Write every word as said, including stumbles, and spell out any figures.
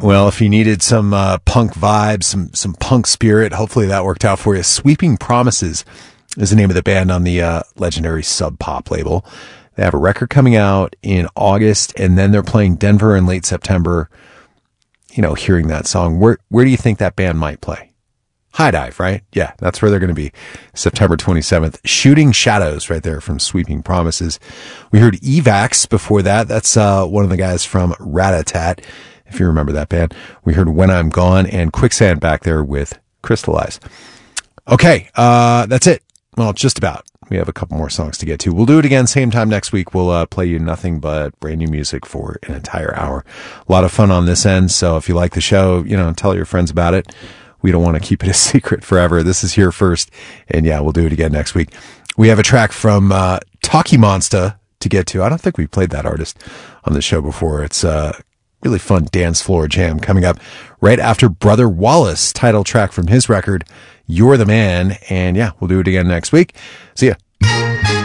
Well, if you needed some uh, punk vibes, some some punk spirit, hopefully that worked out for you. Sweeping Promises is the name of the band on the uh, legendary Sub Pop label. They have a record coming out in August, and then they're playing Denver in late September. You know, hearing that song, where where do you think that band might play? High Dive, right? Yeah, that's where they're going to be. September twenty-seventh. Shooting Shadows right there from Sweeping Promises. We heard Evax before that. That's uh, one of the guys from Rat-a-Tat, if you remember that band. We heard When I'm Gone and Quicksand back there with Crystallize. Okay, uh, that's it. Well, just about. We have a couple more songs to get to. We'll do it again same time next week. We'll uh, play you nothing but brand new music for an entire hour. A lot of fun on this end, so if you like the show, you know, tell your friends about it. We don't want to keep it a secret forever. This is here first. And yeah, we'll do it again next week. We have a track from uh, Talkie Monster to get to. I don't think we played that artist on the show before. It's a really fun dance floor jam coming up right after Brother Wallace, title track from his record, You're the Man. And yeah, we'll do it again next week. See ya.